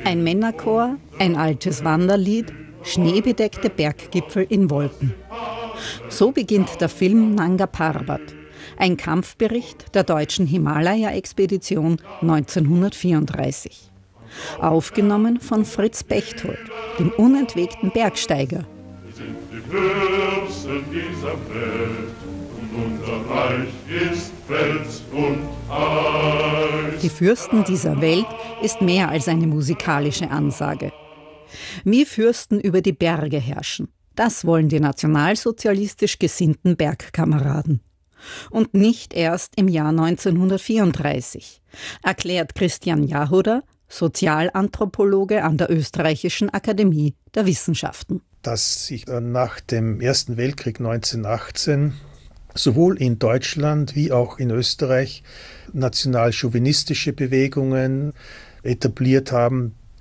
Ein Männerchor, ein altes Wanderlied, schneebedeckte Berggipfel in Wolken. So beginnt der Film Nanga Parbat, ein Kampfbericht der deutschen Himalaya-Expedition 1934. Aufgenommen von Fritz Bechtold, dem unentwegten Bergsteiger. Wir sind die Fürsten dieser Welt und unser Reich ist Fels und Eis. Die Fürsten dieser Welt ist mehr als eine musikalische Ansage. Wir Fürsten über die Berge herrschen. Das wollen die nationalsozialistisch gesinnten Bergkameraden. Und nicht erst im Jahr 1934, erklärt Christian Jahoder, Sozialanthropologe an der Österreichischen Akademie der Wissenschaften. Dass sich nach dem Ersten Weltkrieg 1918 sowohl in Deutschland wie auch in Österreich nationalchauvinistische Bewegungen etabliert haben,